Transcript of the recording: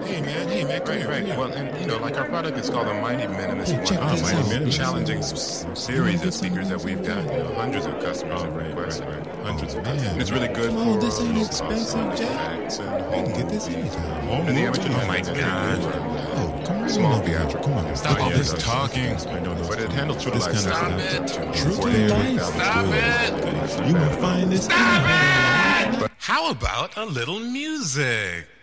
Hey man, come here, Right. come here. Well, and like our product is called the Mighty Minimus Hey, check one. this Mighty out. Minimus. Check Challenging this out. series You of speakers that we've got. Hundreds of customers have requested. Hundreds of customers. Man, And it's really good come for on, this ain't low expensive, cost Jack. effects and You home can get this movies. anytime. Home and the amateur. Oh my God. Oh, come right Small on over here. theatrical. Come on. Stop all Yeah, this those- talking. But it handles true to This life. kind of Stop stuff. it. True to 40, life. 50,000 Stop students. it. You gonna find this. How about a little music?